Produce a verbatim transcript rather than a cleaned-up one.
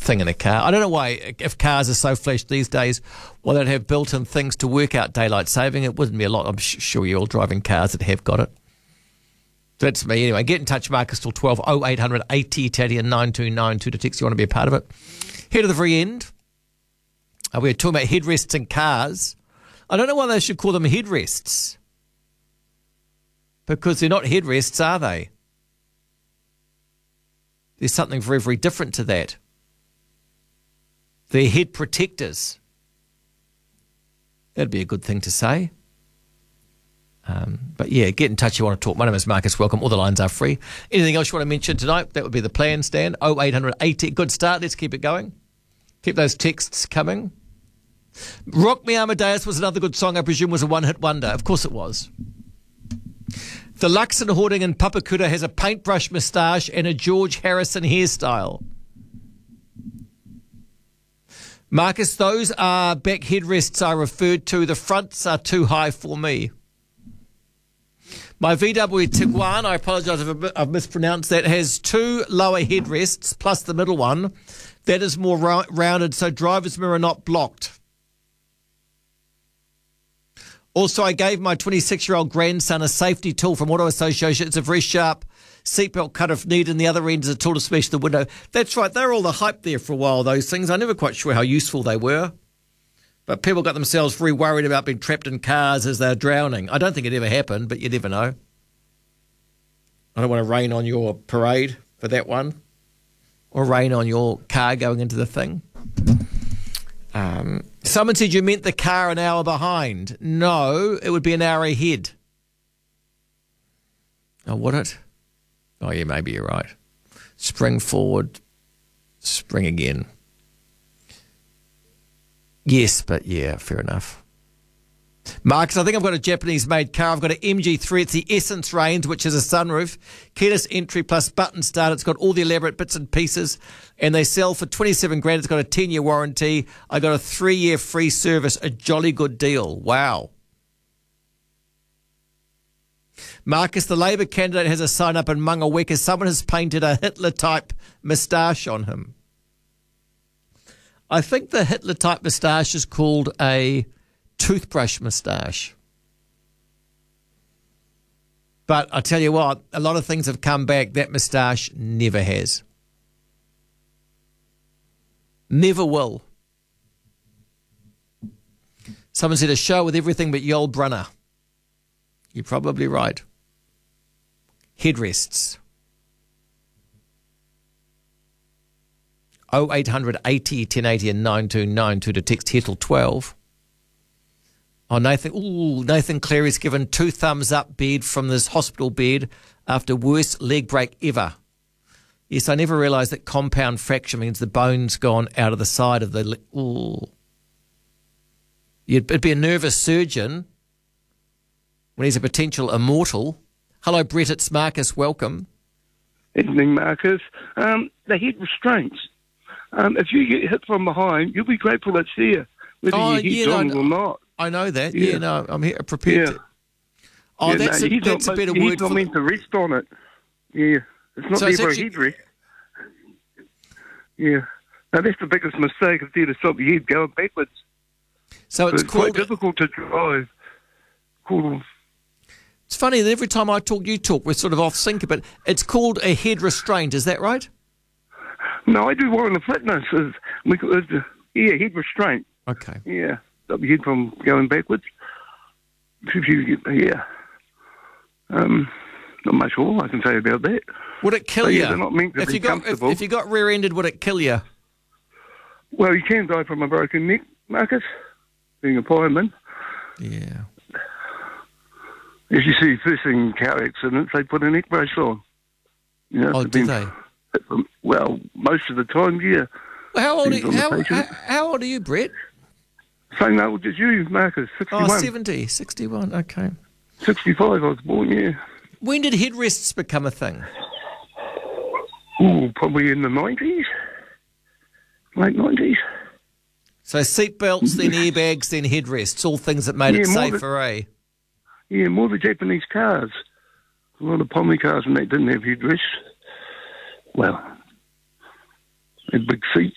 thing in a car. I don't know why, if cars are so flashy these days, why they don't have built-in things to work out daylight saving. It wouldn't be a lot. I'm sh- sure you're all driving cars that have got it. That's me. Anyway, get in touch, Marcus, till twelve oh eight hundred eighty Taddy and nine two nine two to text you want to be a part of it. Here to the very end. Uh, we're talking about headrests in cars. I don't know why they should call them headrests. Because they're not headrests, are they? There's something very, very different to that. They're head protectors. That'd be a good thing to say. Um, but yeah, get in touch if you want to talk. My name is Marcus. Welcome. All the lines are free. Anything else you want to mention tonight? That would be the plan, Stan. oh eight hundred eighty. Good start. Let's keep it going. Keep those texts coming. Rock Me Amadeus was another good song. I presume was a one-hit wonder. Of course it was. The Luxon hoarding in Papakura has a paintbrush moustache and a George Harrison hairstyle. Marcus, those are back headrests I referred to. The fronts are too high for me. My V W Tiguan, I apologise if I've mispronounced that, has two lower headrests plus the middle one. That is more ra- rounded, so driver's mirror not blocked. Also, I gave my twenty-six-year-old grandson a safety tool from Auto Association. It's a very sharp seatbelt cut if needed, and the other end is a tool to smash the window. That's right, they were all the hype there for a while, those things. I'm never quite sure how useful they were. But people got themselves very worried about being trapped in cars as they're drowning. I don't think it ever happened, but you never know. I don't want to rain on your parade for that one, or rain on your car going into the thing. Um, someone said you meant the car an hour behind. No, it would be an hour ahead. Oh, would it? Oh, yeah, maybe you're right. Spring forward, spring again. Yes, but yeah, fair enough. Marcus, I think I've got a Japanese-made car. I've got an M G three. It's the Essence range, which is a sunroof, keyless entry plus button start. It's got all the elaborate bits and pieces, and they sell for twenty-seven grand. It's got a ten-year warranty. I got a three-year free service. A jolly good deal. Wow. Marcus, the Labour candidate has a sign up in Mangaweka. Someone has painted a Hitler-type moustache on him. I think the Hitler-type moustache is called a toothbrush moustache. But I tell you what, a lot of things have come back. That moustache never has. Never will. Someone said a show with everything but Yul Brynner. You're probably right. Headrests. oh eight hundred eighty ten eighty and nine two nine two to text here till twelve. Oh, Nathan, ooh, Nathan Cleary's given two thumbs up bed from this hospital bed after worst leg break ever. Yes, I never realised that compound fracture means the bone's gone out of the side of the leg. Ooh. It'd be a nervous surgeon when he's a potential immortal. Hello, Brett, it's Marcus, welcome. Evening, Marcus. Um, the head restraints. Um, if you get hit from behind, you'll be grateful it's there, whether Oh, you hit yeah, on no, it or not. I know that. Yeah, Yeah, no, I'm here prepared. Yeah. To... Oh, yeah, that's, no, a, he's that's not, a better he's word not for meant to rest on it. Yeah, it's not So there it's for actually- a headrest. Yeah. Now, that's the biggest mistake, is there to stop your head going backwards. So it's, it's called... quite difficult to drive. Called, It's funny that every time I talk, you talk. We're sort of off sync, but it's called a head restraint. Is that right? no, I do one in the fitness. Is, we, is, yeah, head restraint. Okay. Yeah, stop your head from going backwards. If you, yeah. Um, not much more I can say about that. Would it kill But you? yeah, they're not meant to if be you got if, comfortable. if you got rear-ended, would it kill you? Well, you can die from a broken neck, Marcus, being a fireman. Yeah. As you see, first thing in car accidents, they put a neck brace on. You know, Oh, to do be- they? Well, most of the time, yeah. Well, how old are Depends you, on the how, patient. how, how old are you, Brett? Same old as you, Marcus, Oh, sixty-one. seventy, sixty-one, okay. sixty-five, I was born, yeah. When did headrests become a thing? Ooh, probably in the nineties. Late nineties. So seatbelts, then airbags, then headrests, all things that made Yeah, it more safer, eh? Yeah, more the Japanese cars. A lot of Pommy cars and they didn't have headrests. Well, had big seats.